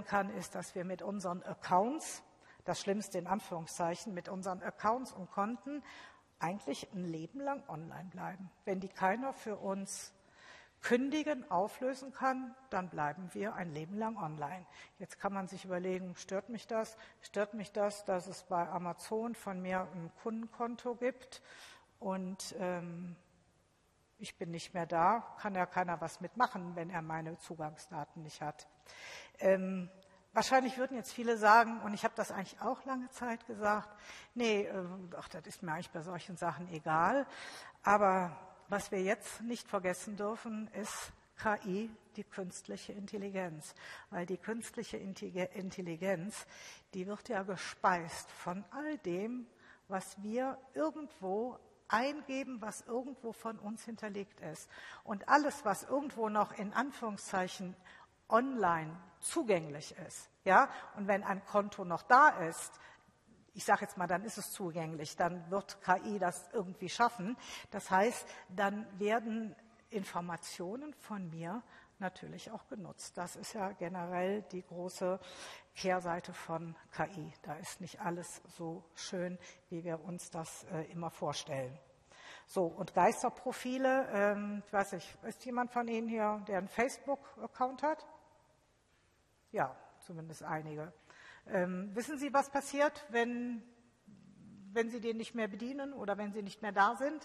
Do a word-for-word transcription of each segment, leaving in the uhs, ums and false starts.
kann, ist, dass wir mit unseren Accounts, das Schlimmste in Anführungszeichen, mit unseren Accounts und Konten eigentlich ein Leben lang online bleiben. Wenn die keiner für uns kündigen, auflösen kann, dann bleiben wir ein Leben lang online. Jetzt kann man sich überlegen, stört mich das? Stört mich das, dass es bei Amazon von mir ein Kundenkonto gibt und ähm, ich bin nicht mehr da, kann ja keiner was mitmachen, wenn er meine Zugangsdaten nicht hat. Ähm, wahrscheinlich würden jetzt viele sagen, und ich habe das eigentlich auch lange Zeit gesagt, nee, äh, ach, das ist mir eigentlich bei solchen Sachen egal, aber was wir jetzt nicht vergessen dürfen, ist K I, die künstliche Intelligenz. Weil die künstliche Intelligenz, die wird ja gespeist von all dem, was wir irgendwo eingeben, was irgendwo von uns hinterlegt ist. Und alles, was irgendwo noch in Anführungszeichen online zugänglich ist, ja, und wenn ein Konto noch da ist, ich sage jetzt mal, dann ist es zugänglich, dann wird K I das irgendwie schaffen. Das heißt, dann werden Informationen von mir natürlich auch genutzt. Das ist ja generell die große Kehrseite von K I. Da ist nicht alles so schön, wie wir uns das äh, immer vorstellen. So, und Geisterprofile, ähm, ich weiß nicht, ist jemand von Ihnen hier, der einen Facebook-Account hat? Ja, zumindest einige. Ähm, wissen Sie, was passiert, wenn, wenn Sie den nicht mehr bedienen oder wenn Sie nicht mehr da sind?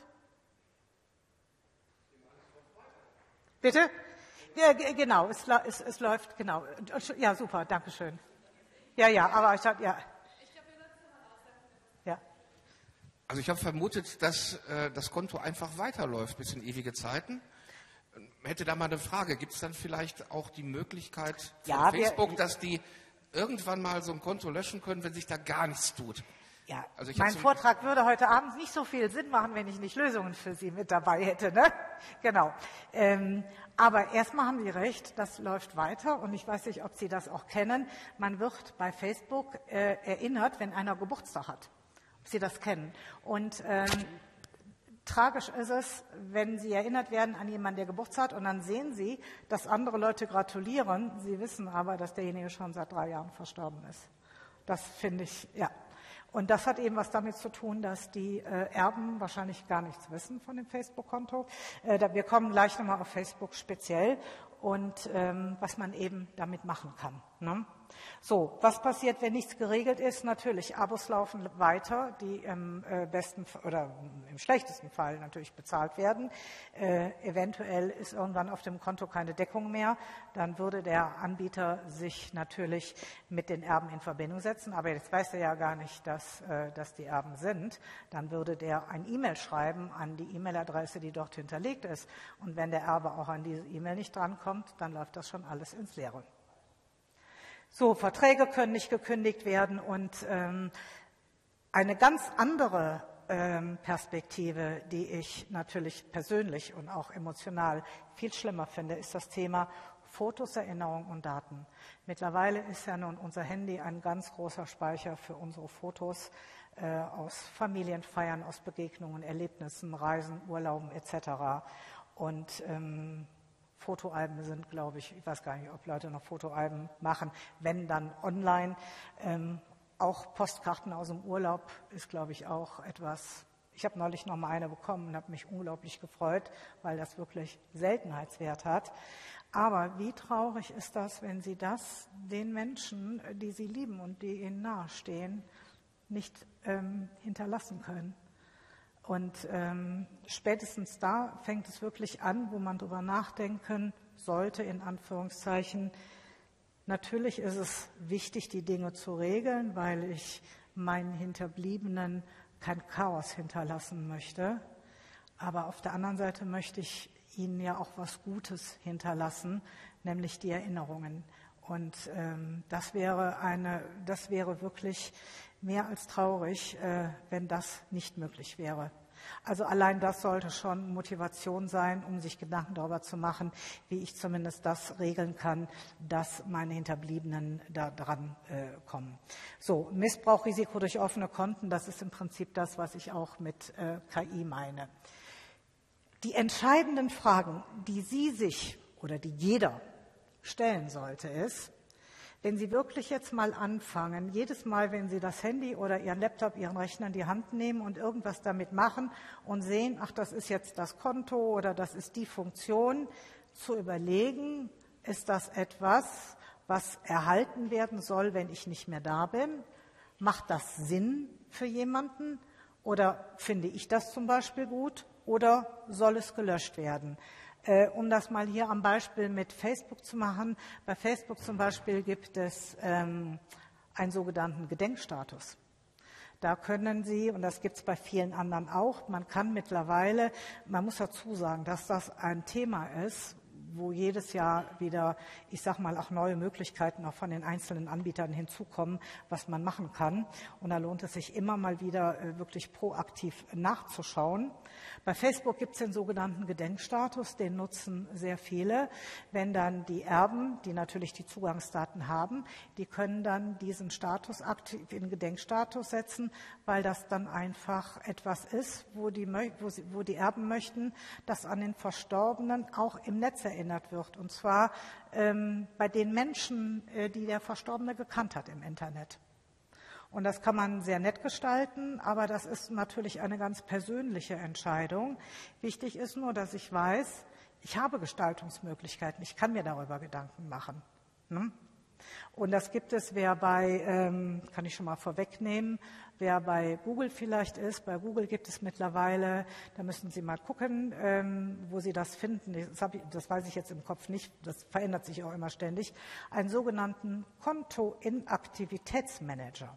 Bitte? Ja, genau, es, es, es läuft, genau. Ja, super, danke schön. Ja, ja, aber ich habe, ja. Ja. Also ich habe vermutet, dass äh, das Konto einfach weiterläuft bis in ewige Zeiten. Hätte da mal eine Frage, gibt es dann vielleicht auch die Möglichkeit von ja, Facebook, wir, dass die irgendwann mal so ein Konto löschen können, wenn sich da gar nichts tut? Ja, also ich mein so Vortrag würde heute Abend nicht so viel Sinn machen, wenn ich nicht Lösungen für Sie mit dabei hätte, ne? Genau. Ähm, aber erstmal haben Sie recht, das läuft weiter und ich weiß nicht, ob Sie das auch kennen. Man wird bei Facebook äh, erinnert, wenn einer Geburtstag hat. Ob Sie das kennen. Und ähm, tragisch ist es, wenn Sie erinnert werden an jemanden, der Geburtstag hat und dann sehen Sie, dass andere Leute gratulieren. Sie wissen aber, dass derjenige schon seit drei Jahren verstorben ist. Das finde ich, ja. Und das hat eben was damit zu tun, dass die äh, Erben wahrscheinlich gar nichts wissen von dem Facebook-Konto. Äh, da, wir kommen gleich nochmal auf Facebook speziell und ähm, was man eben damit machen kann. Ne? So, was passiert, wenn nichts geregelt ist? Natürlich, Abos laufen weiter, die im äh, besten oder im schlechtesten Fall natürlich bezahlt werden. Äh, eventuell ist irgendwann auf dem Konto keine Deckung mehr. Dann würde der Anbieter sich natürlich mit den Erben in Verbindung setzen. Aber jetzt weiß er ja gar nicht, dass, äh, dass die Erben sind. Dann würde der ein E-Mail schreiben an die E-Mail-Adresse, die dort hinterlegt ist. Und wenn der Erbe auch an diese E-Mail nicht drankommt, dann läuft das schon alles ins Leere. So, Verträge können nicht gekündigt werden und ähm, eine ganz andere ähm, Perspektive, die ich natürlich persönlich und auch emotional viel schlimmer finde, ist das Thema Fotos, Erinnerung und Daten. Mittlerweile ist ja nun unser Handy ein ganz großer Speicher für unsere Fotos äh, aus Familienfeiern, aus Begegnungen, Erlebnissen, Reisen, Urlauben et cetera. Und ähm, Fotoalben sind, glaube ich, ich weiß gar nicht, ob Leute noch Fotoalben machen, wenn dann online. Ähm, auch Postkarten aus dem Urlaub ist, glaube ich, auch etwas. Ich habe neulich noch mal eine bekommen und habe mich unglaublich gefreut, weil das wirklich Seltenheitswert hat. Aber wie traurig ist das, wenn Sie das den Menschen, die Sie lieben und die Ihnen nahestehen, nicht ähm, hinterlassen können? Und ähm, spätestens da fängt es wirklich an, wo man drüber nachdenken sollte, in Anführungszeichen. Natürlich ist es wichtig, die Dinge zu regeln, weil ich meinen Hinterbliebenen kein Chaos hinterlassen möchte. Aber auf der anderen Seite möchte ich ihnen ja auch was Gutes hinterlassen, nämlich die Erinnerungen. Und ähm, das wäre eine, das wäre wirklich mehr als traurig, äh, wenn das nicht möglich wäre. Also allein das sollte schon Motivation sein, um sich Gedanken darüber zu machen, wie ich zumindest das regeln kann, dass meine Hinterbliebenen da dran äh, kommen. So, Missbrauchrisiko durch offene Konten, das ist im Prinzip das, was ich auch mit äh, K I meine. Die entscheidenden Fragen, die Sie sich oder die jeder stellen sollte, ist, Wenn Sie wirklich jetzt mal anfangen, jedes Mal, wenn Sie das Handy oder Ihren Laptop, Ihren Rechner in die Hand nehmen und irgendwas damit machen und sehen, ach, das ist jetzt das Konto oder das ist die Funktion, zu überlegen, ist das etwas, was erhalten werden soll, wenn ich nicht mehr da bin? Macht das Sinn für jemanden? Oder finde ich das zum Beispiel gut? Oder soll es gelöscht werden? Äh, um das mal hier am Beispiel mit Facebook zu machen. Bei Facebook zum Beispiel gibt es ähm, einen sogenannten Gedenkstatus. Da können Sie, und das gibt es bei vielen anderen auch, man kann mittlerweile, man muss dazu sagen, dass das ein Thema ist, wo jedes Jahr wieder, ich sage mal, auch neue Möglichkeiten auch von den einzelnen Anbietern hinzukommen, was man machen kann. Und da lohnt es sich immer mal wieder äh, wirklich proaktiv nachzuschauen. Bei Facebook gibt es den sogenannten Gedenkstatus, den nutzen sehr viele. Wenn dann die Erben, die natürlich die Zugangsdaten haben, die können dann diesen Status aktiv in Gedenkstatus setzen, weil das dann einfach etwas ist, wo die, wo sie, wo die Erben möchten, dass an den Verstorbenen auch im Netz erinnert wird. Und zwar ähm, bei den Menschen, äh, die der Verstorbene gekannt hat im Internet. Und das kann man sehr nett gestalten, aber das ist natürlich eine ganz persönliche Entscheidung. Wichtig ist nur, dass ich weiß, ich habe Gestaltungsmöglichkeiten, ich kann mir darüber Gedanken machen. Ne? Und das gibt es, wer bei, ähm, kann ich schon mal vorwegnehmen, wer bei Google vielleicht ist. Bei Google gibt es mittlerweile, da müssen Sie mal gucken, ähm, wo Sie das finden. Das, hab ich, das weiß ich jetzt im Kopf nicht, das verändert sich auch immer ständig. Einen sogenannten Konto-Inaktivitätsmanager.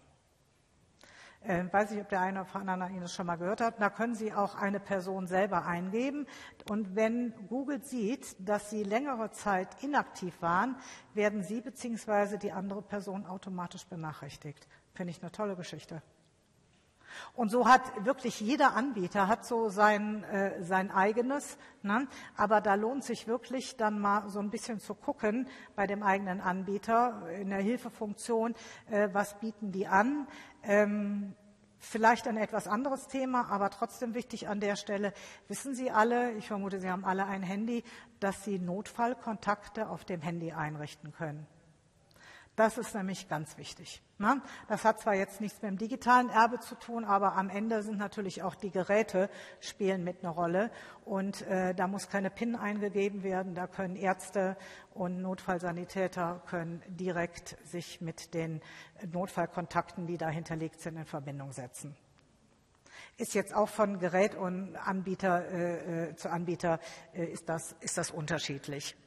Äh, weiß ich, ob der eine oder andere Ihnen das schon mal gehört hat. Da können Sie auch eine Person selber eingeben. Und wenn Google sieht, dass Sie längere Zeit inaktiv waren, werden Sie bzw. die andere Person automatisch benachrichtigt. Finde ich eine tolle Geschichte. Und so hat wirklich jeder Anbieter hat so sein, äh, sein eigenes, ne? Aber da lohnt sich wirklich dann mal so ein bisschen zu gucken bei dem eigenen Anbieter in der Hilfefunktion, äh, was bieten die an. Ähm, Vielleicht ein etwas anderes Thema, aber trotzdem wichtig an der Stelle. Wissen Sie alle, ich vermute, Sie haben alle ein Handy, dass Sie Notfallkontakte auf dem Handy einrichten können. Das ist nämlich ganz wichtig. Ne? Das hat zwar jetzt nichts mit dem digitalen Erbe zu tun, aber am Ende sind natürlich auch die Geräte spielen mit einer Rolle. Und äh, da muss keine PIN eingegeben werden. Da können Ärzte und Notfallsanitäter können direkt sich mit den Notfallkontakten, die da hinterlegt sind, in Verbindung setzen. Ist jetzt auch von Gerät und Anbieter äh, zu Anbieter äh, ist das, ist das unterschiedlich.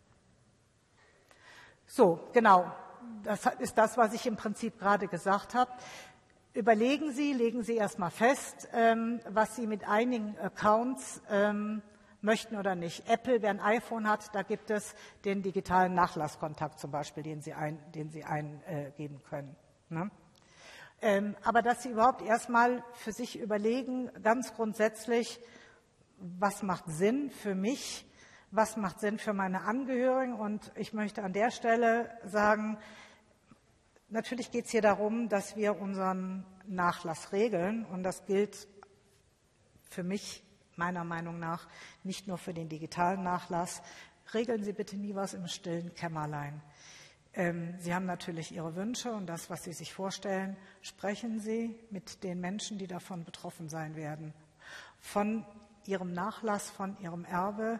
So, genau. Das ist das, was ich im Prinzip gerade gesagt habe. Überlegen Sie, legen Sie erstmal fest, ähm, was Sie mit einigen Accounts ähm, möchten oder nicht. Apple, wer ein iPhone hat, da gibt es den digitalen Nachlasskontakt zum Beispiel, den Sie, ein, den Sie eingeben können. Ne? Ähm, aber dass Sie überhaupt erstmal für sich überlegen, ganz grundsätzlich, was macht Sinn für mich, was macht Sinn für meine Angehörigen. Und ich möchte an der Stelle sagen, natürlich geht es hier darum, dass wir unseren Nachlass regeln. Und das gilt für mich, meiner Meinung nach, nicht nur für den digitalen Nachlass. Regeln Sie bitte nie was im stillen Kämmerlein. Ähm, Sie haben natürlich Ihre Wünsche und das, was Sie sich vorstellen. Sprechen Sie mit den Menschen, die davon betroffen sein werden. Von Ihrem Nachlass, von Ihrem Erbe.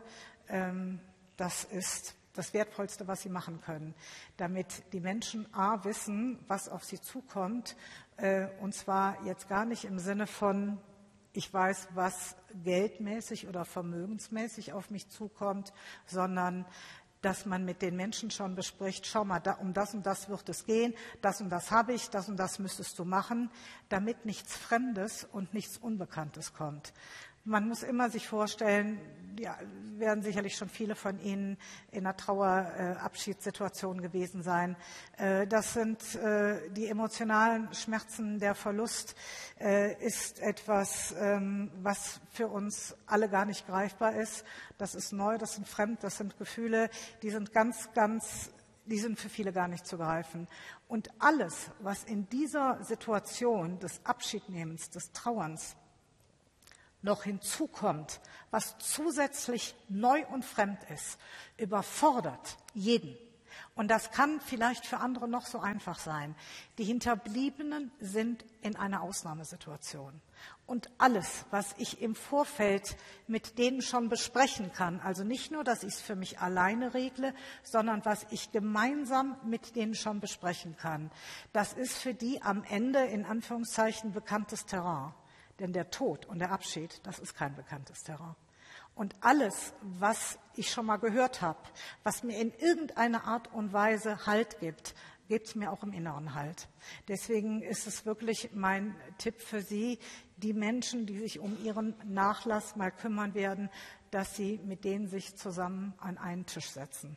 Das ist das Wertvollste, was Sie machen können, damit die Menschen a. wissen, was auf sie zukommt, und zwar jetzt gar nicht im Sinne von, ich weiß, was geldmäßig oder vermögensmäßig auf mich zukommt, sondern dass man mit den Menschen schon bespricht, schau mal, da, um das und das wird es gehen, das und das habe ich, das und das müsstest du machen, damit nichts Fremdes und nichts Unbekanntes kommt. Man muss immer sich vorstellen, ja, werden sicherlich schon viele von Ihnen in einer Trauerabschiedssituation gewesen sein. Äh, das sind äh, die emotionalen Schmerzen. Der Verlust äh, ist etwas, ähm, was für uns alle gar nicht greifbar ist. Das ist neu, das sind fremd, das sind Gefühle, die sind ganz, ganz, die sind für viele gar nicht zu greifen. Und alles, was in dieser Situation des Abschiednehmens, des Trauerns noch hinzukommt, was zusätzlich neu und fremd ist, überfordert jeden. Und das kann vielleicht für andere noch so einfach sein. Die Hinterbliebenen sind in einer Ausnahmesituation. Und alles, was ich im Vorfeld mit denen schon besprechen kann, also nicht nur, dass ich es für mich alleine regle, sondern was ich gemeinsam mit denen schon besprechen kann, das ist für die am Ende in Anführungszeichen bekanntes Terrain. Denn der Tod und der Abschied, das ist kein bekanntes Terrain. Und alles, was ich schon mal gehört habe, was mir in irgendeiner Art und Weise Halt gibt, gibt es mir auch im Inneren Halt. Deswegen ist es wirklich mein Tipp für Sie, die Menschen, die sich um ihren Nachlass mal kümmern werden, dass Sie mit denen sich zusammen an einen Tisch setzen.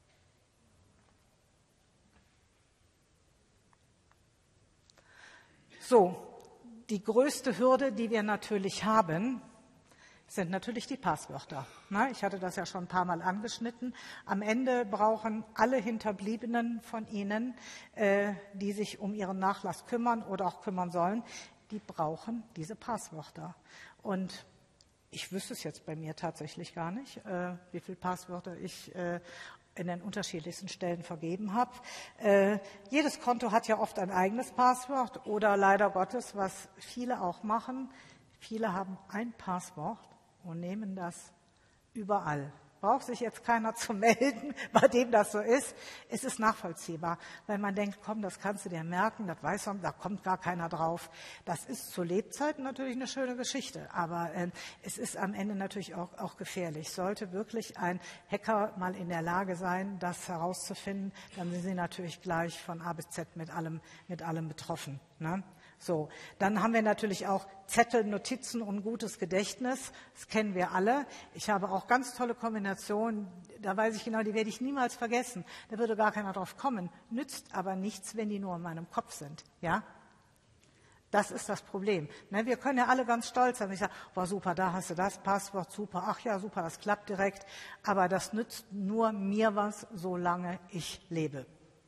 So, die größte Hürde, die wir natürlich haben, sind natürlich die Passwörter. Na, ich hatte das ja schon ein paar Mal angeschnitten. Am Ende brauchen alle Hinterbliebenen von Ihnen, äh, die sich um ihren Nachlass kümmern oder auch kümmern sollen, die brauchen diese Passwörter. Und ich wüsste es jetzt bei mir tatsächlich gar nicht, äh, wie viele Passwörter ich äh, in den unterschiedlichsten Stellen vergeben habe. Äh, jedes Konto hat ja oft ein eigenes Passwort oder leider Gottes, was viele auch machen, viele haben ein Passwort und nehmen das überall. Braucht sich jetzt keiner zu melden, bei dem das so ist. Es ist nachvollziehbar, weil man denkt, komm, das kannst du dir merken, das weiß man, da kommt gar keiner drauf. Das ist zu Lebzeiten natürlich eine schöne Geschichte, aber äh, es ist am Ende natürlich auch, auch gefährlich. Sollte wirklich ein Hacker mal in der Lage sein, das herauszufinden, dann sind sie natürlich gleich von A bis Z mit allem, mit allem betroffen, ne? So, dann haben wir natürlich auch Zettel, Notizen und gutes Gedächtnis. Das kennen wir alle. Ich habe auch ganz tolle Kombinationen. Da weiß ich genau, die werde ich niemals vergessen. Da würde gar keiner drauf kommen. Nützt aber nichts, wenn die nur in meinem Kopf sind. Ja? Das ist das Problem. Ne, wir können ja alle ganz stolz sein. Ich sage, boah, super, da hast du das Passwort, super. Ach ja, super, das klappt direkt. Aber das nützt nur mir was, solange ich lebe.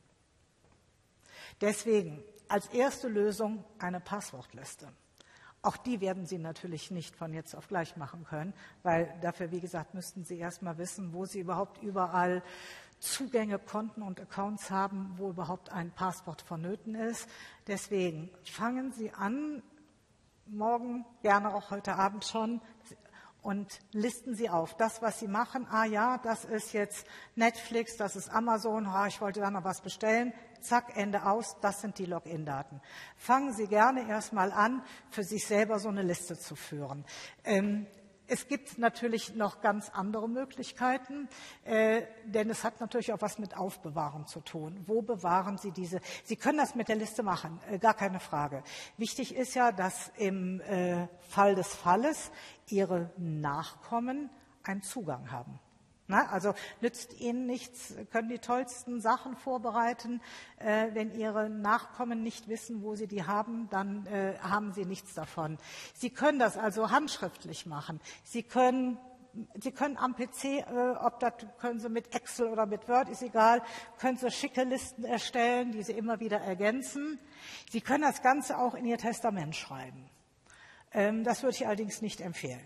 Deswegen als erste Lösung eine Passwortliste. Auch die werden Sie natürlich nicht von jetzt auf gleich machen können, weil dafür, wie gesagt, müssten Sie erst mal wissen, wo Sie überhaupt überall Zugänge, Konten und Accounts haben, wo überhaupt ein Passwort vonnöten ist. Deswegen fangen Sie an, morgen, gerne auch heute Abend schon, und listen Sie auf. Das, was Sie machen, ah ja, das ist jetzt Netflix, das ist Amazon, ah, ich wollte da noch was bestellen, zack, Ende aus, das sind die Login-Daten. Fangen Sie gerne erstmal an, für sich selber so eine Liste zu führen. Ähm, Es gibt natürlich noch ganz andere Möglichkeiten, äh, denn es hat natürlich auch was mit Aufbewahren zu tun. Wo bewahren Sie diese? Sie können das mit der Liste machen, äh, gar keine Frage. Wichtig ist ja, dass im äh, Fall des Falles Ihre Nachkommen einen Zugang haben. Na, also nützt Ihnen nichts, können die tollsten Sachen vorbereiten. Äh, wenn Ihre Nachkommen nicht wissen, wo Sie die haben, dann äh, haben Sie nichts davon. Sie können das also handschriftlich machen. Sie können, Sie können am P C, äh, ob das können Sie mit Excel oder mit Word, ist egal, können Sie schicke Listen erstellen, die Sie immer wieder ergänzen. Sie können das Ganze auch in Ihr Testament schreiben. Ähm, das würde ich allerdings nicht empfehlen.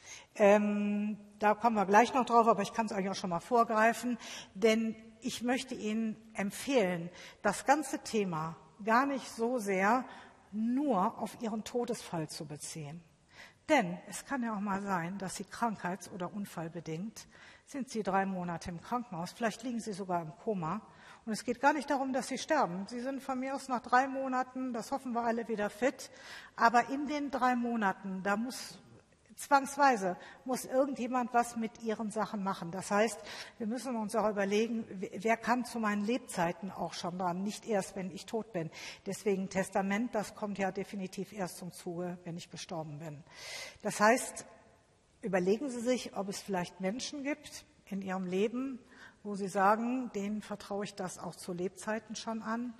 Ähm, da kommen wir gleich noch drauf, aber ich kann es eigentlich auch schon mal vorgreifen, denn ich möchte Ihnen empfehlen, das ganze Thema gar nicht so sehr nur auf Ihren Todesfall zu beziehen. Denn es kann ja auch mal sein, dass Sie krankheits- oder unfallbedingt sind Sie drei Monate im Krankenhaus, vielleicht liegen Sie sogar im Koma. Und es geht gar nicht darum, dass Sie sterben. Sie sind von mir aus nach drei Monaten, das hoffen wir alle, wieder fit. Aber in den drei Monaten, da muss zwangsweise muss irgendjemand was mit ihren Sachen machen. Das heißt, wir müssen uns auch überlegen, wer kann zu meinen Lebzeiten auch schon dran, nicht erst, wenn ich tot bin. Deswegen Testament, das kommt ja definitiv erst zum Zuge, wenn ich gestorben bin. Das heißt, überlegen Sie sich, ob es vielleicht Menschen gibt in Ihrem Leben, wo Sie sagen, denen vertraue ich das auch zu Lebzeiten schon an.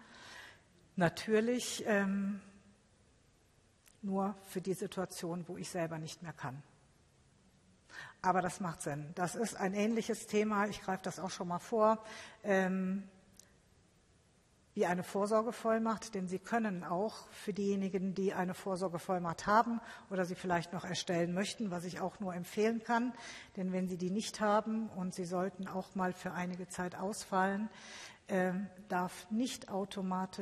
Natürlich ähm, nur für die Situation, wo ich selber nicht mehr kann. Aber das macht Sinn. Das ist ein ähnliches Thema, ich greife das auch schon mal vor. Ähm, wie eine Vorsorgevollmacht, denn Sie können auch für diejenigen, die eine Vorsorgevollmacht haben oder sie vielleicht noch erstellen möchten, was ich auch nur empfehlen kann, denn wenn Sie die nicht haben und Sie sollten auch mal für einige Zeit ausfallen, äh, darf nicht automatisch